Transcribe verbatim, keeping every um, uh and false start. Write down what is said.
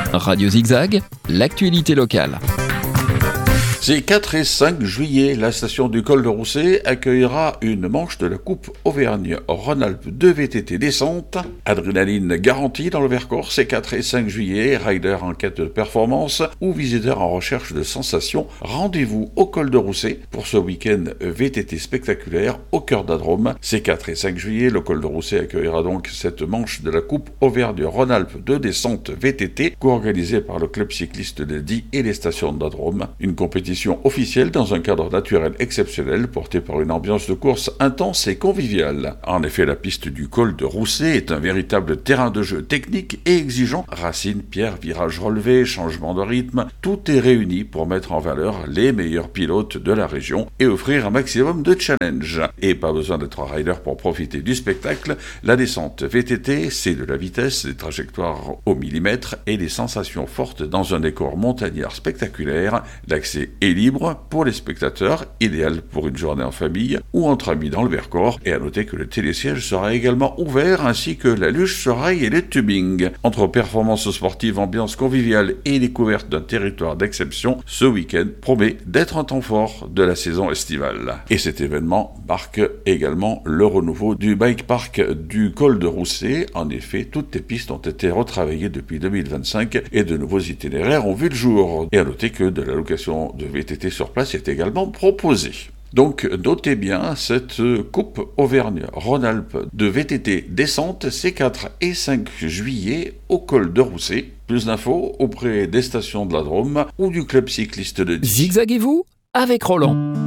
Radio Zigzag, l'actualité locale. Ces quatre et cinq juillet, la station du Col de Roussay accueillera une manche de la Coupe Auvergne-Rhône-Alpes deux V T T descente. Adrénaline garantie dans le Vercors ces quatre et cinq juillet. Riders en quête de performance ou visiteurs en recherche de sensations. Rendez-vous au Col de Roussay pour ce week-end V T T spectaculaire au cœur d'Adrome. Ces quatre et cinq juillet, le Col de Roussay accueillera donc cette manche de la Coupe Auvergne-Rhône-Alpes deux descente V T T, co-organisée par le club cycliste de Die et les stations d'Adrome. Une compétition officielle dans un cadre naturel exceptionnel porté par une ambiance de course intense et conviviale. En effet, la piste du Col de Roussay est un véritable terrain de jeu technique et exigeant. Racines, pierres, virages relevés, changement de rythme, tout est réuni pour mettre en valeur les meilleurs pilotes de la région et offrir un maximum de challenge. Et pas besoin d'être rider pour profiter du spectacle. La descente V T T, c'est de la vitesse, des trajectoires au millimètre et des sensations fortes dans un décor montagnard spectaculaire. L'accès est libre pour les spectateurs, idéal pour une journée en famille ou entre amis dans le Vercors. Et à noter que le télésiège sera également ouvert ainsi que la luge sur rail et le tubing. Entre performances sportives, ambiance conviviale et découverte d'un territoire d'exception, ce week-end promet d'être un temps fort de la saison estivale. Et cet événement marque également le renouveau du bike park du Col de Roussay. En effet, toutes les pistes ont été retravaillées depuis deux mille vingt-cinq et de nouveaux itinéraires ont vu le jour. Et à noter que de la location de V T T sur place est également proposée. Donc notez bien cette Coupe Auvergne-Rhône-Alpes de V T T descente ces quatre et cinq juillet au Col de Roussay. Plus d'infos auprès des stations de la Drôme ou du club cycliste de Die. Zigzaguez-vous avec Roland.